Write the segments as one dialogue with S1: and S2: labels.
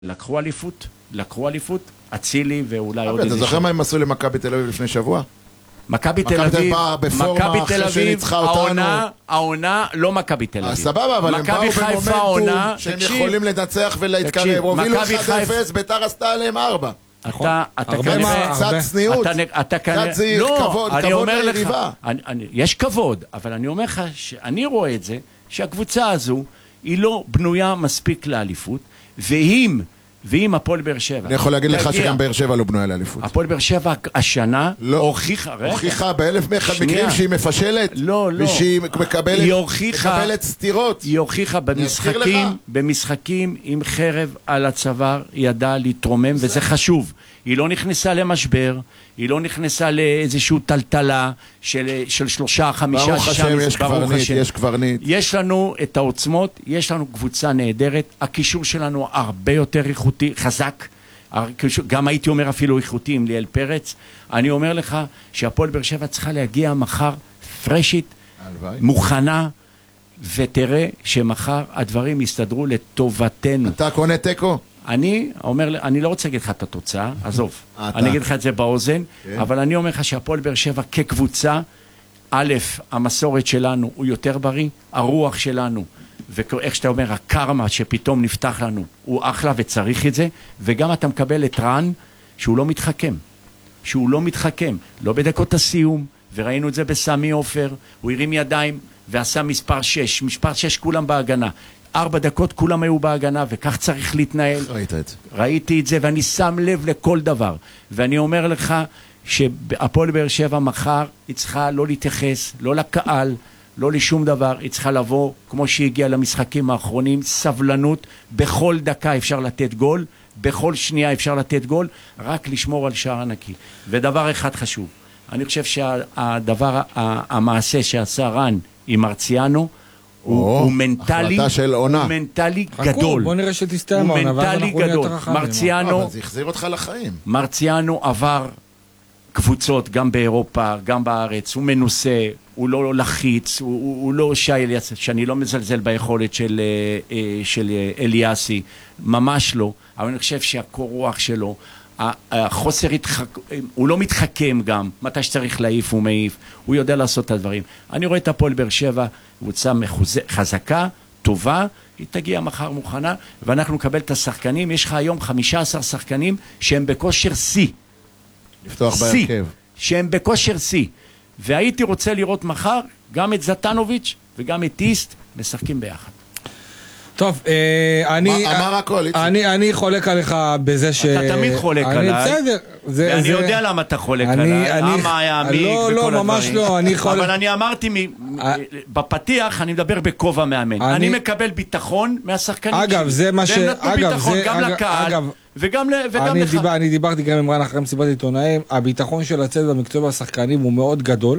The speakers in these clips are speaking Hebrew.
S1: לקחו אליפות, אצילי ואולי עוד
S2: אתה זוכר מה הם עשו למכבי תל אביב לפני שבוע?
S1: מכבי תל אביב, העונה לא מכבי תל אביב.
S2: סבבה, אבל הם באו במומנטום שהם יכולים לנצח ולהתקרב. הובילו 1-0, בית"ר עשתה עליהם 4. קצת צניעות, קצת זהיר, כבוד ליריבה.
S1: יש כבוד, אבל אני אומר לך שאני רואה את זה, שהקבוצה הזו היא לא בנויה מספיק לאליפות, ואם הפועל באר שבע...
S2: אני יכול להגיד לך שגם באר שבע לא בנויה לאליפות.
S1: הפועל באר שבע השנה
S2: הוכיחה באלף מאחד מקרים שהיא מפשלת, ושהיא מקבלת סתירות.
S1: היא הוכיחה במשחקים עם חרב על הצוואר, ידעה להתרומם, וזה חשוב. היא לא נכנסה למשבר, היא לא נכנסה לאיזשהו טלטלה של 3-5
S2: ברוך השם, יש קברניט.
S1: יש לנו את העוצמות, יש לנו קבוצה נהדרת, הקישור שלנו הרבה יותר איכותי, חזק, גם הייתי אומר אפילו איכותי עם ליאל פרץ. אני אומר לך שהפועל באר שבע צריכה להגיע מחר פרשית, מוכנה, ותראה שמחר הדברים יסתדרו לטובתנו.
S2: אתה קונה טקו?
S1: אני לא רוצה להגיד לך את התוצאה, עזוב, אני אגיד לך את זה באוזן, אבל אני אומר לך שהפועל באר שבע כקבוצה, א', המסורת שלנו הוא יותר בריא, הרוח שלנו, ואיך שאתה אומר, הקרמה שפתאום נפתח לנו, הוא אחלה וצריך את זה, וגם אתה מקבל את רן, שהוא לא מתחכם, לא בדקות הסיום, וראינו את זה בסמי עופר, הוא הרים ידיים ועשה מספר 6, מספר 6 כולם בהגנה, 4 דקות כולם היו בהגנה, וכך צריך להתנהל. ראיתי את זה, ואני שם לב לכל דבר. ואני אומר לך שהפועל באר שבע מחר היא צריכה לא להתייחס, לא לקהל, לא לשום דבר, היא צריכה לבוא, כמו שהגיעה למשחקים האחרונים, סבלנות, בכל דקה אפשר לתת גול, בכל שנייה אפשר לתת גול, רק לשמור על שער נקי. ודבר אחד חשוב, אני חושב שהדבר, המעשה שעשה רן עם מרציאנו, הוא מנטלי גדול.
S3: בוא נראה שתסתיים העונה, ואז אנחנו נהיה יותר רחמים.
S2: אבל זה החזיר אותך לחיים.
S1: מרציאנו עבר קבוצות גם באירופה, גם בארץ, הוא מנוסה, הוא לא לחיץ, הוא לא שאני לא מזלזל ביכולת של אליאסי, ממש לא, אבל אני חושב שהקור רוח שלו, החוסר הוא לא מתחכם גם, מתי שצריך להעיף הוא מעיף, הוא יודע לעשות את הדברים. אני רואה את הפועל באר שבע, קבוצה חזקה, טובה, היא תגיע מחר מוכנה, ואנחנו נקבל את השחקנים, יש לך היום 15 שחקנים שהם בכושר C.
S2: לפתוח בהרכב.
S1: שהם בכושר C. והייתי רוצה לראות מחר גם את זטנוביץ' וגם את איסט משחקים ביחד.
S3: טוב, אני חולק עליך בזה ש...
S1: אתה תמיד חולק עליי. ואני יודע למה אתה חולק עליי. למה היה עמיק וכל הדברים.
S3: לא, ממש לא.
S1: אבל אני אמרתי, בפתיח אני מדבר בכובע מאמן. אני מקבל ביטחון מהשחקנים שלי.
S3: אגב, זה מה ש...
S1: והם נתנו ביטחון גם לקהל וגם לך.
S3: אני דיברתי גם עם רן אחרי מסיבת עיתונאים. הביטחון של הצוות במקצוע והשחקנים הוא מאוד גדול.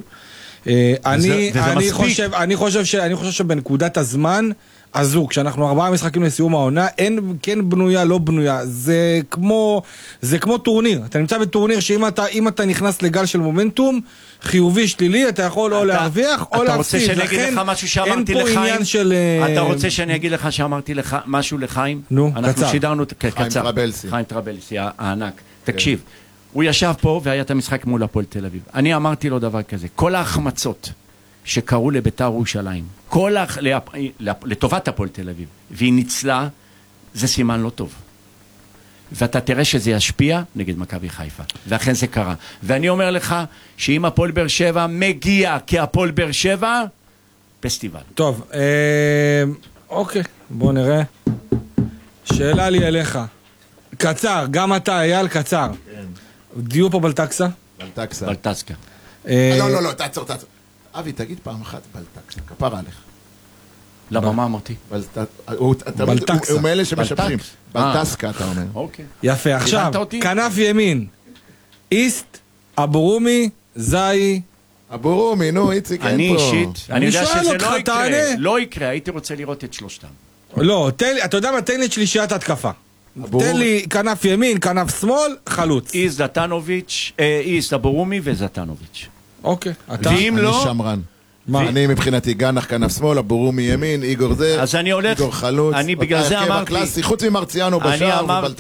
S3: אני חושב שבנקודת הזמן הזו, כשאנחנו 4 משחקים לסיום העונה, אין כן בנויה, לא בנויה. זה כמו טורניר. אתה נמצא בטורניר שאם אתה נכנס לגל של מומנטום, חיובי, שלילי, אתה יכול או להרוויח או להפסיד.
S1: אתה רוצה שאני אגיד לך משהו שאמרתי לחיים? אתה רוצה שאני אגיד לך שאמרתי משהו לחיים?
S3: נו,
S1: אנחנו שידרנו,
S2: חיים
S1: טרבלסי, הענק. תקשיב, הוא ישב פה והיה את המשחק מול הפועל תל אביב. אני אמרתי לו דבר כזה, כל ההחמצות שקראו לביתר ירושלים, לטובת הפועל תל אביב, והיא ניצלה, זה סימן לא טוב. ואתה תראה שזה ישפיע נגד מכבי חיפה. ואכן זה קרה. ואני אומר לך שאם הפועל באר שבע מגיע כהפועל באר שבע, פסטיבל.
S3: טוב, אוקיי, בוא נראה. שאלה לי אליך. קצר, גם אתה, אייל, קצר. כן. דיו פה בלטקסה?
S1: בלטסקה.
S2: לא, תעצור. אבי, תגיד פעם אחת בלטקסה, כפר עליך.
S1: למה, מה אמרתי?
S2: הוא מאלה שמשפשים. בלטסקה, אתה אומר.
S1: אוקיי.
S3: יפה, עכשיו, כנף ימין. איסט, אבורומי, זאי.
S2: אבורומי, נו, איציק, אין פה.
S1: אני אישית, אני יודע שזה לא יקרה. לא יקרה, הייתי רוצה לראות את שלושתם.
S3: לא, אתה יודע מה, תן לי את שלישיית התקפה. תן לי כנף ימין, כנף שמאל, חלוץ.
S1: איסט, אבורומי וזטנוביץ'.
S3: אוקיי.
S1: ואם לא,
S2: אני מבחינתי גנח כנף שמאל, אבורו מימין, איגור זה,
S1: אז אני הולך,
S2: איגור חלוץ,
S1: אני בגלל זה אמרתי,
S2: חוץ ממרציאנו בשער,